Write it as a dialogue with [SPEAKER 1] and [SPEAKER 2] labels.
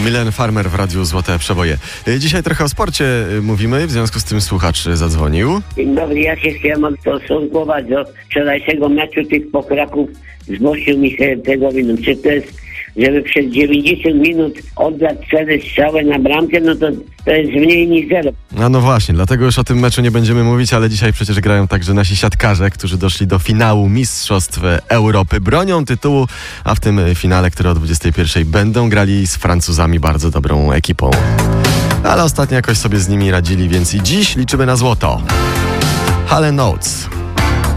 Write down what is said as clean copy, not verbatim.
[SPEAKER 1] Milen Farmer w Radiu Złote Przeboje. Dzisiaj trochę o sporcie mówimy, w związku z tym słuchacz zadzwonił.
[SPEAKER 2] Dzień dobry, ja się chciałem odstosunkować do wczorajszego meczu tych pokraków z Bośnią i Hercegowiną. Czy to jest, żeby przez 90 minut oddać 4 strzały na bramkę, no to jest mniej niż 0.
[SPEAKER 1] No właśnie, dlatego już o tym meczu nie będziemy mówić, ale dzisiaj przecież grają także nasi siatkarze, którzy doszli do finału Mistrzostw Europy, bronią tytułu, a w tym finale, które o 21 będą grali z Francuzami, bardzo dobrą ekipą. Ale ostatnio jakoś sobie z nimi radzili, więc i dziś liczymy na złoto. Hall & Oates.